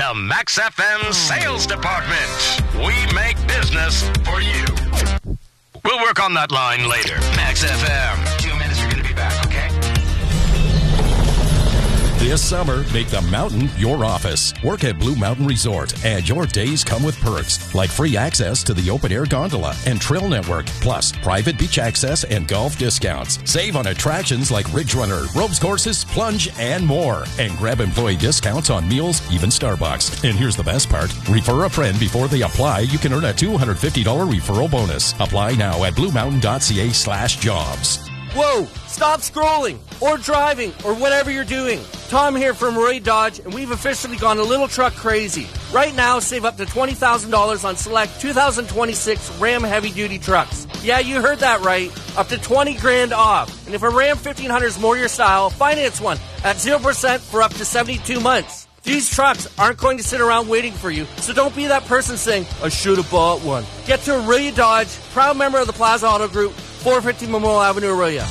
to Max FM Sales Department. We make business for you. We'll work on that line later. Max FM. 2 minutes, we're going to be back, okay? This summer, make the mountain your office. Work at Blue Mountain Resort, and your days come with perks like free access to the open-air gondola and trail network, plus private beach access and golf discounts. Save on attractions like Ridge Runner, ropes courses, plunge, and more. And grab employee discounts on meals, even Starbucks. And here's the best part. Refer a friend before they apply. You can earn a $250 referral bonus. Apply now at bluemountain.ca/jobs. Whoa! Stop scrolling or driving or whatever you're doing. Tom here from Roy Dodge, and we've officially gone a little truck crazy. Right now, save up to $20,000 on select 2026 Ram heavy-duty trucks. Yeah, you heard that right. Up to $20,000 off. And if a Ram 1500 is more your style, finance one at 0% for up to 72 months. These trucks aren't going to sit around waiting for you, so don't be that person saying, I should have bought one. Get to Aurelia Dodge, proud member of the Plaza Auto Group, 450 Memorial Avenue, Aurelia.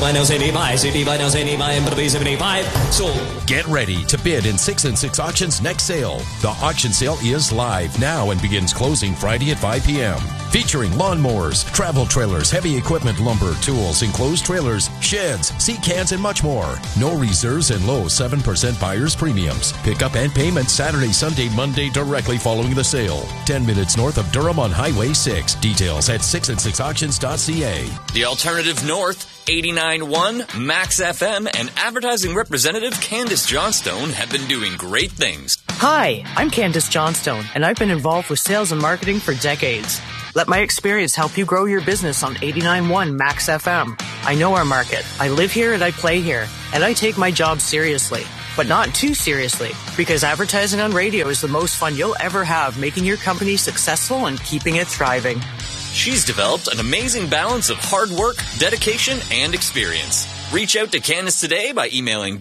Get ready to bid in 6 and 6 Auctions next sale. The auction sale is live now and begins closing Friday at 5 p.m. Featuring lawnmowers, travel trailers, heavy equipment, lumber, tools, enclosed trailers, sheds, sea cans, and much more. No reserves and low 7% buyer's premiums. Pickup and payment Saturday, Sunday, Monday directly following the sale. 10 minutes north of Durham on Highway 6. Details at 6and6auctions.ca. The Alternative North, 89.1, Max FM, and advertising representative Candace Johnstone have been doing great things. Hi, I'm Candace Johnstone, and I've been involved with sales and marketing for decades. Let my experience help you grow your business on 89.1 Max FM. I know our market. I live here and I play here, and I take my job seriously. But not too seriously, because advertising on radio is the most fun you'll ever have, making your company successful and keeping it thriving. She's developed an amazing balance of hard work, dedication, and experience. Reach out to Candace today by emailing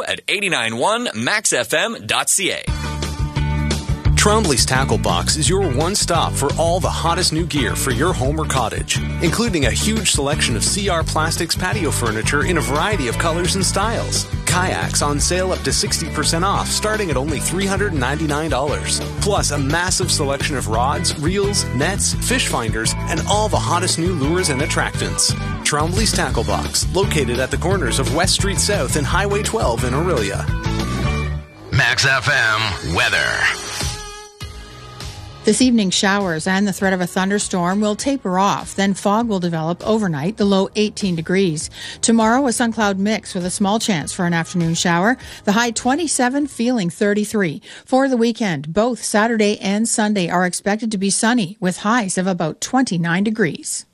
grow@891maxfm.ca. Trombley's Tackle Box is your one-stop for all the hottest new gear for your home or cottage, including a huge selection of CR Plastics patio furniture in a variety of colors and styles. Kayaks on sale up to 60% off, starting at only $399. Plus a massive selection of rods, reels, nets, fish finders, and all the hottest new lures and attractants. Trombley's Tackle Box, located at the corners of West Street South and Highway 12 in Aurelia. Max FM weather. This evening, showers and the threat of a thunderstorm will taper off. Then fog will develop overnight, the low 18 degrees. Tomorrow, a sun-cloud mix with a small chance for an afternoon shower. The high 27, feeling 33. For the weekend, both Saturday and Sunday are expected to be sunny with highs of about 29 degrees.